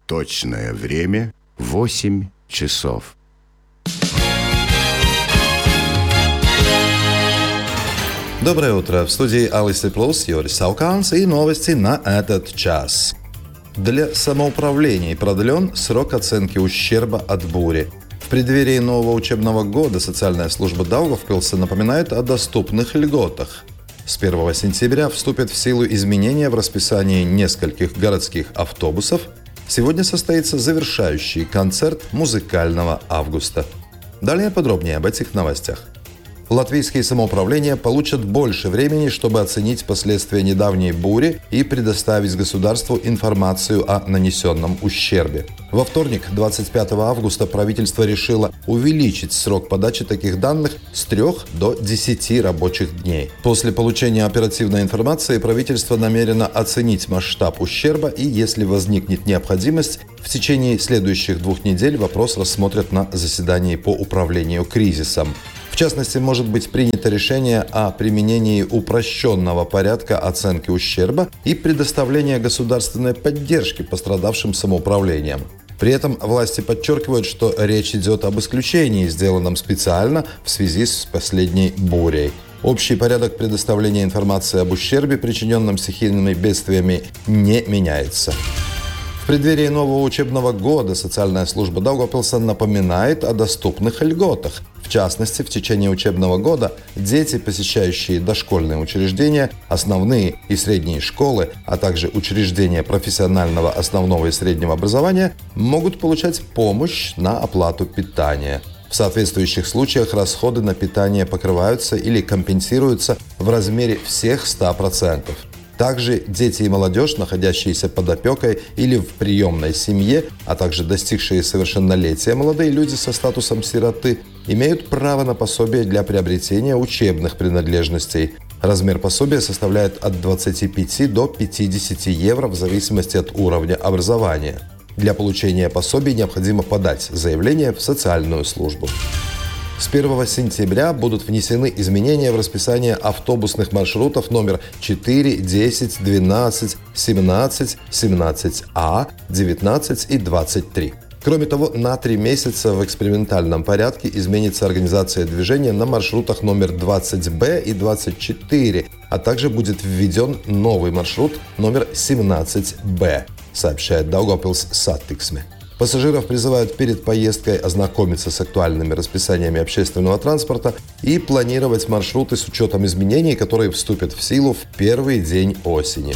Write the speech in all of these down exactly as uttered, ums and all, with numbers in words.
Точное время — восемь часов. Доброе утро. В студии Алисы Плюс, Юрий Сауканс и новости на этот час. Для самоуправления продлен срок оценки ущерба от бури. В преддверии нового учебного года социальная служба Даугавпилса напоминает о доступных льготах. С первого сентября вступят в силу изменения в расписании нескольких городских автобусов. Сегодня состоится завершающий концерт музыкального августа. Далее подробнее об этих новостях. Латвийские самоуправления получат больше времени, чтобы оценить последствия недавней бури и предоставить государству информацию о нанесенном ущербе. Во вторник, двадцать пятого августа, правительство решило увеличить срок подачи таких данных с трех до десяти рабочих дней. После получения оперативной информации правительство намерено оценить масштаб ущерба и, если возникнет необходимость, в течение следующих двух недель вопрос рассмотрят на заседании по управлению кризисом. В частности, может быть принято решение о применении упрощенного порядка оценки ущерба и предоставления государственной поддержки пострадавшим самоуправлениям. При этом власти подчеркивают, что речь идет об исключении, сделанном специально в связи с последней бурей. Общий порядок предоставления информации об ущербе, причиненном стихийными бедствиями, не меняется. В преддверии нового учебного года социальная служба Даугавпилса напоминает о доступных льготах. В частности, в течение учебного года дети, посещающие дошкольные учреждения, основные и средние школы, а также учреждения профессионального основного и среднего образования, могут получать помощь на оплату питания. В соответствующих случаях расходы на питание покрываются или компенсируются в размере всех ста процентов. Также дети и молодежь, находящиеся под опекой или в приемной семье, а также достигшие совершеннолетия молодые люди со статусом сироты, имеют право на пособие для приобретения учебных принадлежностей. Размер пособия составляет от двадцати пяти до пятидесяти евро в зависимости от уровня образования. Для получения пособий необходимо подать заявление в социальную службу. С первого сентября будут внесены изменения в расписание автобусных маршрутов номер четыре, десять, двенадцать, семнадцать, семнадцать А, девятнадцать и двадцать три. Кроме того, на три месяца в экспериментальном порядке изменится организация движения на маршрутах номер двадцать Б и двадцать четыре, а также будет введен новый маршрут номер семнадцать Б, сообщает Daugavpils Satiksme. Пассажиров призывают перед поездкой ознакомиться с актуальными расписаниями общественного транспорта и планировать маршруты с учетом изменений, которые вступят в силу в первый день осени.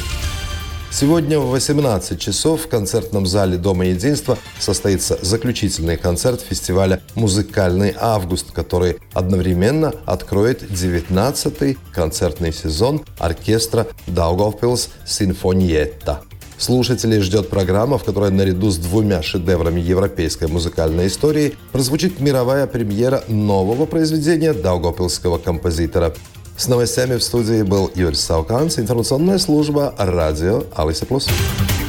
Сегодня в восемнадцать часов в концертном зале Дома единства состоится заключительный концерт фестиваля «Музыкальный август», который одновременно откроет девятнадцатый концертный сезон оркестра Daugavpils Sinfonietta. Слушателей ждет программа, в которой наряду с двумя шедеврами европейской музыкальной истории прозвучит мировая премьера нового произведения даугавпилского композитора. С новостями в студии был Юрий Сауканс, информационная служба радио Алиса Плюс.